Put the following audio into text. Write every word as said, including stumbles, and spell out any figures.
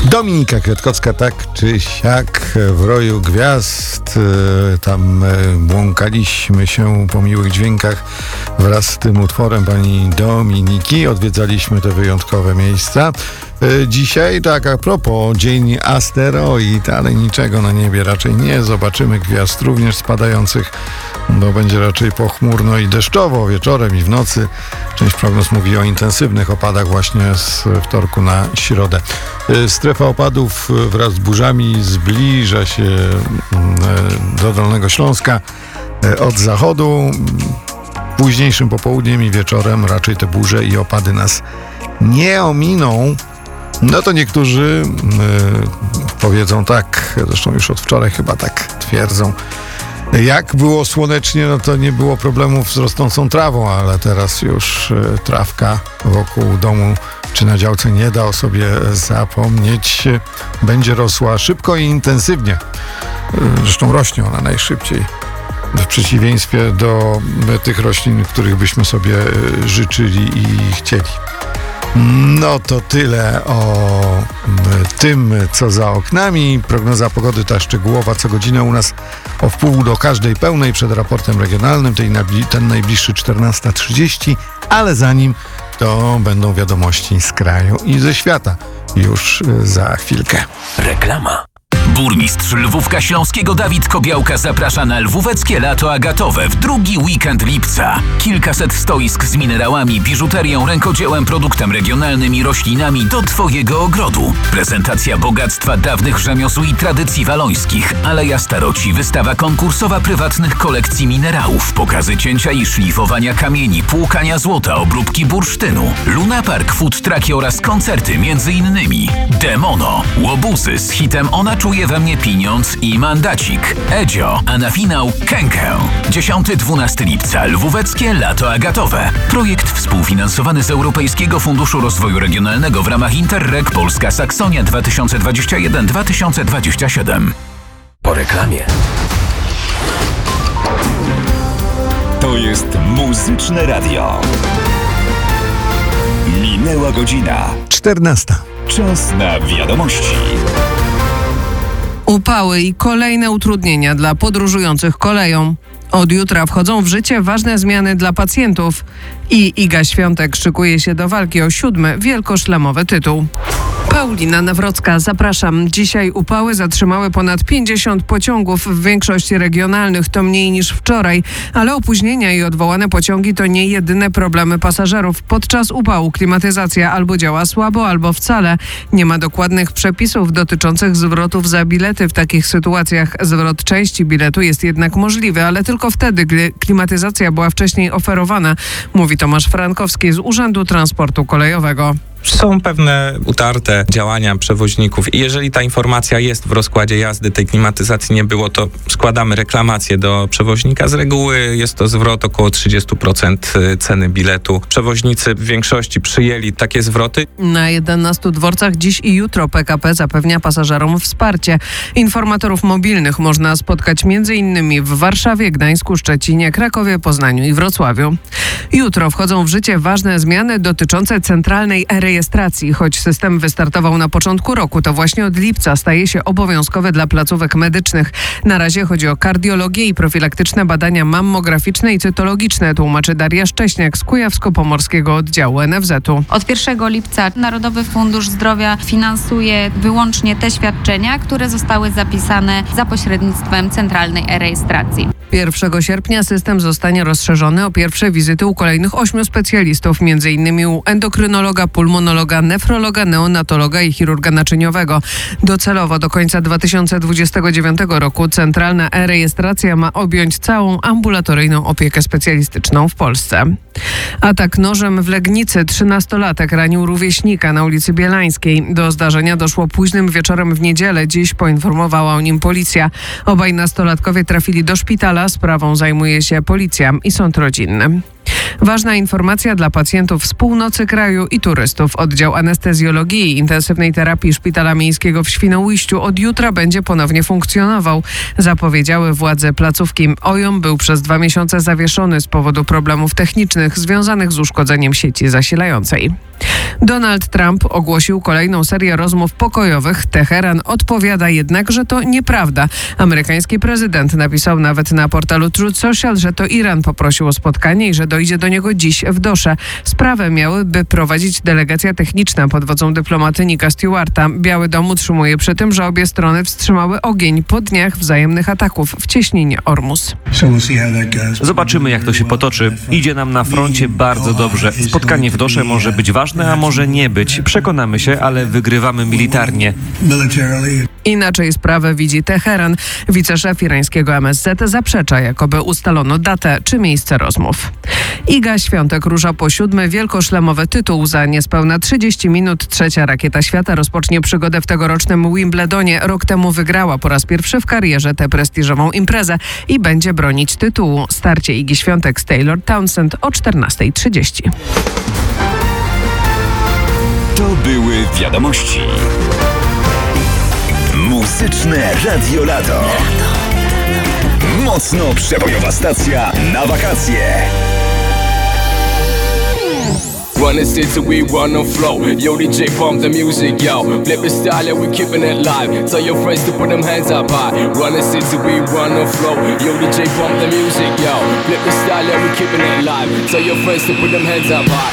Dominika Kwiatkowska, tak czy siak, w roju gwiazd. Tam błąkaliśmy się po miłych dźwiękach wraz z tym utworem pani Dominiki. Odwiedzaliśmy te wyjątkowe miejsca. Dzisiaj, tak a propos, dzień asteroid, ale niczego na niebie raczej nie zobaczymy. Gwiazd również spadających. No, będzie raczej pochmurno i deszczowo wieczorem i w nocy. Część prognoz mówi o intensywnych opadach właśnie z wtorku na środę. Strefa opadów wraz z burzami zbliża się do Dolnego Śląska od zachodu. Późniejszym popołudniem i wieczorem raczej te burze i opady nas nie ominą. No to niektórzy yy, powiedzą tak, zresztą już od wczoraj chyba tak twierdzą. Jak było słonecznie, no to nie było problemów z rosnącą trawą, ale teraz już y, trawka wokół domu czy na działce nie da o sobie zapomnieć. Będzie rosła szybko i intensywnie. Y, zresztą rośnie ona najszybciej. W przeciwieństwie do tych roślin, których byśmy sobie y, życzyli i chcieli. No to tyle o tym, co za oknami. Prognoza pogody ta szczegółowa co godzinę u nas o wpół do każdej pełnej przed raportem regionalnym, tej nabli- ten najbliższy czternasta trzydzieści, ale zanim to będą wiadomości z kraju i ze świata już za chwilkę. Reklama. Burmistrz Lwówka Śląskiego Dawid Kobiałka zaprasza na Lwóweckie Lato Agatowe w drugi weekend lipca. Kilkaset stoisk z minerałami, biżuterią, rękodziełem, produktem regionalnym i roślinami do Twojego ogrodu. Prezentacja bogactwa dawnych rzemiosł i tradycji walońskich. Aleja Staroci, wystawa konkursowa prywatnych kolekcji minerałów, pokazy cięcia i szlifowania kamieni, płukania złota, obróbki bursztynu. Luna Park, food trucki oraz koncerty, między innymi Demono, Łobuzy z hitem Ona czuje we mnie pieniądz i mandacik, Edzio, a na finał Kękę. dziesiątego do dwunastego lipca Lwóweckie Lato Agatowe. Projekt współfinansowany z Europejskiego Funduszu Rozwoju Regionalnego w ramach Interreg Polska Saksonia dwa tysiące dwudziesty pierwszy do dwa tysiące dwudziestego siódmego. Po reklamie. To jest Muzyczne Radio. Minęła godzina. czternasta. Czas na wiadomości. Upały i kolejne utrudnienia dla podróżujących koleją. Od jutra wchodzą w życie ważne zmiany dla pacjentów. I Iga Świątek szykuje się do walki o siódmy wielkoszlemowy tytuł. Paulina Nawrocka, zapraszam. Dzisiaj upały zatrzymały ponad pięćdziesiąt pociągów, w większości regionalnych to mniej niż wczoraj, ale opóźnienia i odwołane pociągi to nie jedyne problemy pasażerów. Podczas upału klimatyzacja albo działa słabo, albo wcale. Nie ma dokładnych przepisów dotyczących zwrotów za bilety. W takich sytuacjach zwrot części biletu jest jednak możliwy, ale tylko wtedy, gdy klimatyzacja była wcześniej oferowana, mówi Tomasz Frankowski z Urzędu Transportu Kolejowego. Są pewne utarte działania przewoźników i jeżeli ta informacja jest w rozkładzie jazdy, tej klimatyzacji nie było, to składamy reklamację do przewoźnika. Z reguły jest to zwrot około trzydzieści procent ceny biletu. Przewoźnicy w większości przyjęli takie zwroty. Na jedenastu dworcach dziś i jutro P K P zapewnia pasażerom wsparcie. Informatorów mobilnych można spotkać m.in. w Warszawie, Gdańsku, Szczecinie, Krakowie, Poznaniu i Wrocławiu. Jutro wchodzą w życie ważne zmiany dotyczące centralnej ery rejestracji. Choć system wystartował na początku roku, to właśnie od lipca staje się obowiązkowy dla placówek medycznych. Na razie chodzi o kardiologię i profilaktyczne badania mammograficzne i cytologiczne, tłumaczy Daria Szcześniak z Kujawsko-Pomorskiego Oddziału N F Z-u. Od pierwszego lipca Narodowy Fundusz Zdrowia finansuje wyłącznie te świadczenia, które zostały zapisane za pośrednictwem centralnej e-rejestracji. pierwszego sierpnia system zostanie rozszerzony o pierwsze wizyty u kolejnych ośmiu specjalistów, m.in. u endokrynologa, pulmonologa, nefrologa, neonatologa i chirurga naczyniowego. Docelowo do końca dwa tysiące dwudziestego dziewiątego roku centralna e-rejestracja ma objąć całą ambulatoryjną opiekę specjalistyczną w Polsce. Atak nożem w Legnicy. Trzynastolatek ranił rówieśnika na ulicy Bielańskiej. Do zdarzenia doszło późnym wieczorem w niedzielę. Dziś poinformowała o nim policja. Obaj nastolatkowie trafili do szpitala. Sprawą zajmuje się policja i sąd rodzinny. Ważna informacja dla pacjentów z północy kraju i turystów. Oddział anestezjologii i intensywnej terapii Szpitala Miejskiego w Świnoujściu od jutra będzie ponownie funkcjonował. Zapowiedziały władze placówki. O J O M był przez dwa miesiące zawieszony z powodu problemów technicznych związanych z uszkodzeniem sieci zasilającej. Donald Trump ogłosił kolejną serię rozmów pokojowych. Teheran odpowiada jednak, że to nieprawda. Amerykański prezydent napisał nawet na portalu Truth Social, że to Iran poprosił o spotkanie i że dojdzie do niego dziś w Dosze. Sprawę miałyby prowadzić delegacja techniczna pod wodzą dyplomaty Nicka Stewarta. Biały Dom utrzymuje przy tym, że obie strony wstrzymały ogień po dniach wzajemnych ataków w cieśninie Ormus. Zobaczymy, jak to się potoczy. Idzie nam na froncie bardzo dobrze. Spotkanie w Dosze może być ważne, a może nie być. Przekonamy się, ale wygrywamy militarnie. Inaczej sprawę widzi Teheran. Wiceszef irańskiego M S Z zaprzecza, jakoby ustalono datę czy miejsce rozmów. Iga Świątek rusza po siódmy wielkoszlemowy tytuł. Za niespełna trzydzieści minut trzecia rakieta świata rozpocznie przygodę w tegorocznym Wimbledonie. Rok temu wygrała po raz pierwszy w karierze tę prestiżową imprezę i będzie bronić tytułu. Starcie Igi Świątek z Taylor Townsend o czternasta trzydzieści. To były wiadomości. Muzyczne Radio Lato. Mocno przebojowa stacja na wakacje. Run the city, we run on flow. Yo, D J, pump the music, yo. Flip the style, yeah, we keeping it live. Tell your friends to put them hands up high. Run the city, we run on flow. Yo, D J, pump the music, yo. Flip the style, yeah, we keeping it live. Tell your friends to put them hands up high.